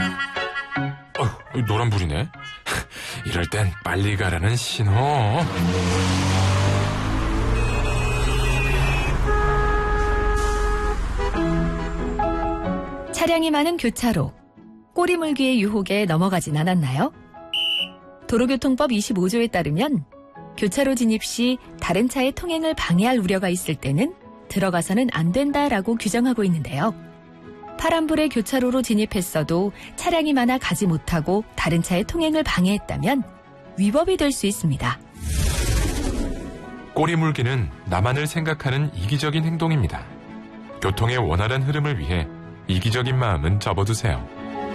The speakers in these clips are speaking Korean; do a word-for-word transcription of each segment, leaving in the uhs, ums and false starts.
어, 노란불이네. 이럴 땐 빨리 가라는 신호. 차량이 많은 교차로. 꼬리물기의 유혹에 넘어가진 않았나요? 도로교통법 이십오 조에 따르면 교차로 진입 시 다른 차의 통행을 방해할 우려가 있을 때는 들어가서는 안 된다라고 규정하고 있는데요. 파란불에 교차로로 진입했어도 차량이 많아 가지 못하고 다른 차의 통행을 방해했다면 위법이 될 수 있습니다. 꼬리물기는 나만을 생각하는 이기적인 행동입니다. 교통의 원활한 흐름을 위해 이기적인 마음은 접어두세요.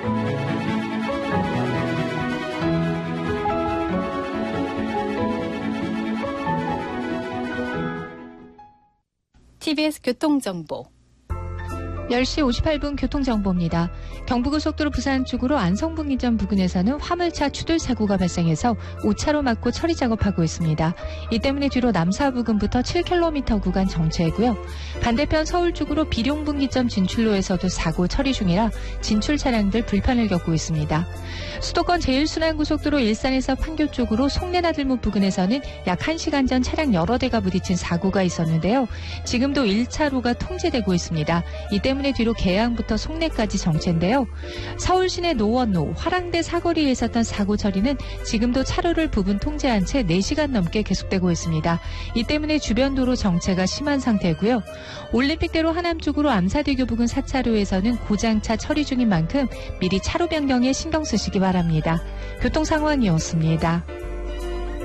티비에스 교통정보 열 시 오십팔 분 교통정보입니다. 경부고속도로 부산 쪽으로 안성분기점 부근에서는 화물차 추돌 사고가 발생해서 오 차로 막고 처리 작업하고 있습니다. 이 때문에 뒤로 남사 부근부터 칠 킬로미터 구간 정체고요. 반대편 서울 쪽으로 비룡분기점 진출로에서도 사고 처리 중이라 진출 차량들 불편을 겪고 있습니다. 수도권 제일순환고속도로 일산에서 판교 쪽으로 송내나들목 부근에서는 약 한 시간 전 차량 여러 대가 부딪힌 사고가 있었는데요. 지금도 일 차로가 통제되고 있습니다. 이 때문에 뒤로 계양부터 송내까지 정체인데요. 서울시내 노원로, 화랑대 사거리에 있었던 사고 처리는 지금도 차로를 부분 통제한 채 네 시간 넘게 계속되고 있습니다. 이 때문에 주변 도로 정체가 심한 상태고요. 올림픽대로 하남 쪽으로 암사대교 부근 사 차로에서는 고장차 처리 중인 만큼 미리 차로 변경에 신경 쓰시기 바랍니다. 교통 상황이었습니다.